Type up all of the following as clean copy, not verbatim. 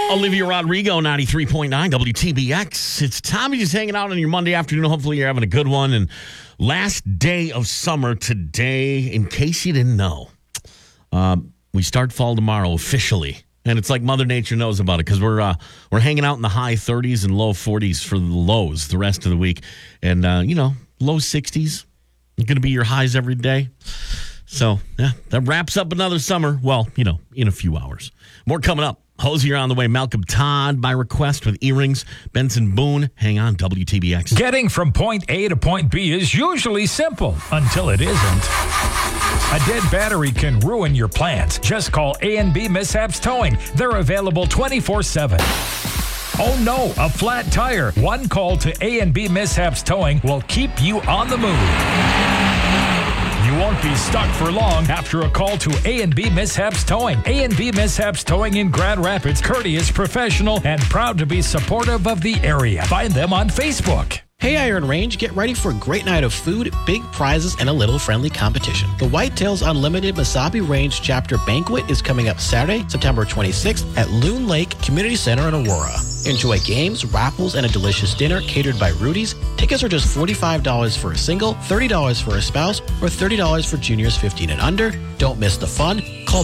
Olivia Rodrigo, 93.9 WTBX. It's Tommy just hanging out on your Monday afternoon. Hopefully you're having a good one. And last day of summer today, in case you didn't know, we start fall tomorrow officially. And it's like Mother Nature knows about it because we're hanging out in the high 30s and low 40s for the lows the rest of the week. And, low 60s going to be your highs every day. So, yeah, that wraps up another summer. Well, in a few hours. More coming up. Hosier on the way. Malcolm Todd by request with earrings. Benson Boone. Hang on, WTBX. Getting from point A to point B is usually simple until it isn't. A dead battery can ruin your plans. Just call A&B Mishaps Towing. They're available 24/7. Oh no, a flat tire. One call to A&B Mishaps Towing will keep you on the move. You won't be stuck for long after a call to A&B Mishaps Towing. A&B Mishaps Towing in Grand Rapids, courteous, professional, and proud to be supportive of the area. Find them on Facebook. Hey Iron Range, get ready for a great night of food, big prizes, and a little friendly competition. The Whitetails Unlimited Mesabi Range Chapter Banquet is coming up Saturday, September 26th at Loon Lake Community Center in Aurora. Enjoy games, raffles, and a delicious dinner catered by Rudy's. Tickets are just $45 for a single, $30 for a spouse, or $30 for juniors 15 and under. Don't miss the fun. Call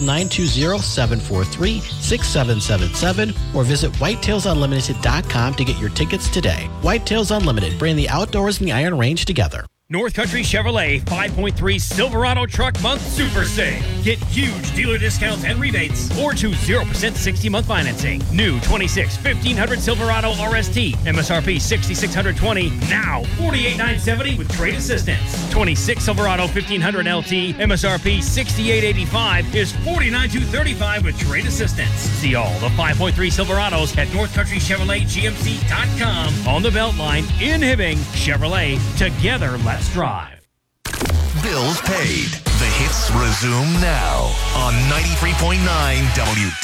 920-743-6777 or visit whitetailsunlimited.com to get your tickets today. Whitetails Unlimited, bring the outdoors and the Iron Range together. North Country Chevrolet 5.3 Silverado Truck Month Super Sale. Get huge dealer discounts and rebates or choose 0% 60-month financing. New 26 1500 Silverado RST, MSRP $6,620, now $48,970 with trade assistance. 26 Silverado 1500 LT, MSRP $68,885 is $49,235 with trade assistance. See all the 5.3 Silverados at NorthCountryChevroletGMC.com on the Beltline in Hibbing. Chevrolet, together let's drive. Bills paid. The hits resume now on 93.9 WTBX.